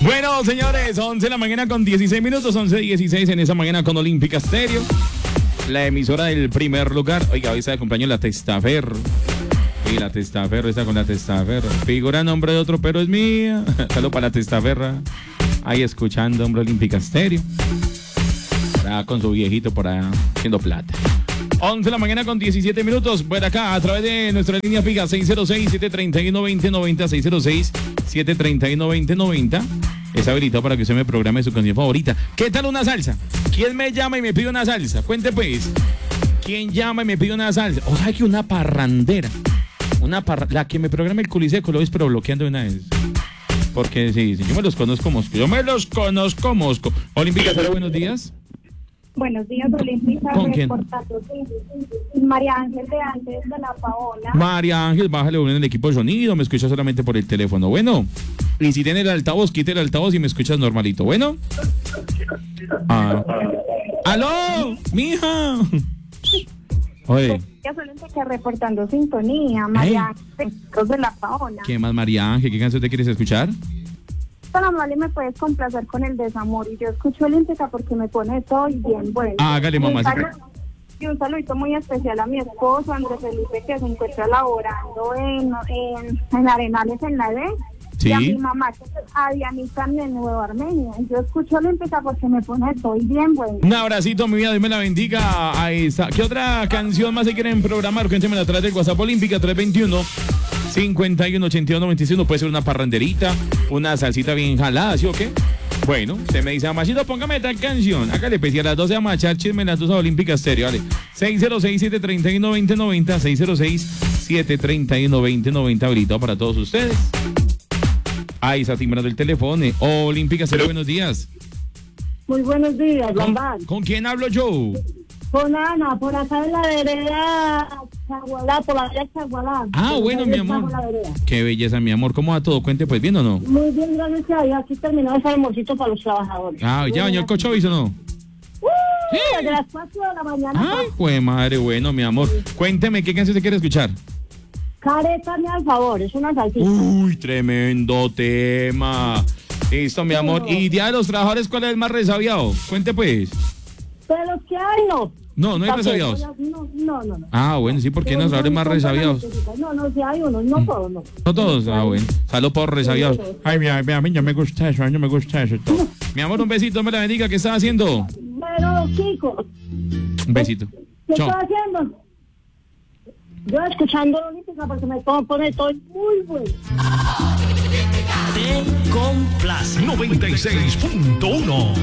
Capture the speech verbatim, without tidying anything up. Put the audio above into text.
Bueno, señores, once de la mañana con dieciséis minutos, once dieciséis en esa mañana con Olímpica Estéreo, la emisora del primer lugar. Oiga, hoy está de cumpleaños la Testaferro. Y la Testaferro está con la Testaferro. Figura nombre de otro, pero es mía. Saludos para la Testaferra. Ahí escuchando, hombre, Olímpica Estéreo. Está con su viejito por allá haciendo plata. once de la mañana con diecisiete minutos. Por acá, a través de nuestra línea fija seis cero seis, siete tres uno, dos cero nueve cero, seis cero seis, siete tres uno, dos cero nueve cero. Es habilitado para que usted me programe su canción favorita. ¿Qué tal una salsa? ¿Quién me llama y me pide una salsa? Cuente pues. ¿Quién llama y me pide una salsa? O sea que una parrandera. Una parra... La que me programe el culiseco lo ves, pero bloqueando de una vez. Porque sí, sí, yo me los conozco, Mosco. Yo me los conozco, Mosco. Olímpica, buenos días. Buenos días, Olímpica. ¿Con quién? María Ángel de antes de la Paola. María Ángel, bájale en el equipo de sonido, me escuchas solamente por el teléfono, bueno. Y si tiene el altavoz, quite el altavoz y me escuchas normalito, bueno. Ah. ¡Aló, mija! Oye. Ya solamente que reportando sintonía, María ¿Eh? Ángel de la Paola. ¿Qué más, María Ángel? ¿Qué canción te quieres escuchar? Tan amable, me puedes complacer con el desamor. Y yo escucho Olímpica porque me pone todo y bien bueno. Ah, hágale, mamá. Y un saludito muy especial a mi esposo, Andrés Felipe, que se encuentra laborando en, en, en Arenales, en la E D. ¿Sí? Y a mi mamá, a Dianita en Nueva Armenia. Yo escucho Olímpica porque me pone todo y bien bueno. Un abracito, mi vida, Dios me la bendiga. Ahí está. ¿Qué otra canción más se quieren programar? Cuéntenme a través del WhatsApp Olímpica tres dos uno, cincuenta y uno, ochenta y uno, noventa y seis. Puede ser una parranderita, una salsita bien jalada, ¿sí o qué? Bueno, usted me dice, Amachito, póngame tal canción. Hágale, pues, y a las doce a machar, chisme las dos a Olímpica Estéreo, vale. seis cero seis, siete tres uno, dos cero nueve cero, seis cero seis, siete tres uno, dos cero nueve cero, habilitado para todos ustedes. Ahí está timbrando el teléfono. Olímpica Estéreo, buenos días. Muy buenos días, ¿Con, Gambán. ¿Con quién hablo yo? Con Ana, por acá en la vereda Chagualá, por la vereda Chagualá. Ah, bueno, mi amor. Qué belleza, mi amor. ¿Cómo va todo? Cuente, pues, ¿bien o no? Muy bien, gracias a Dios. Aquí terminó ese almuercito para los trabajadores. Ah, ¿ya bañó el cochovis o no? Uh, sí. Desde las cuatro de la mañana. Ay, pues, madre, bueno, mi amor. Cuénteme, ¿qué canción se quiere escuchar? Carétame al favor, es una salsita. Uy, tremendo tema. Listo, mi amor. ¿Y Día de los Trabajadores cuál es el más resabiado? Cuente, pues. De los que hay, no. No, no hay resabiados. No, no, no, no. Ah, bueno, sí, ¿por qué no hay más resabiados? No, no, sí hay unos, no todos, no. No todos, ah, bueno. Salud por resabiados. Ay, mira, mira, a mí ya me gusta eso, a mí no me gusta eso. Mi amor, un besito, me la bendiga. ¿Qué estás haciendo? Pero, chicos. Un besito. ¿Qué Chao. estás haciendo? Yo escuchando Olímpica porque me pone todo muy bueno. Te complace. noventa y seis punto uno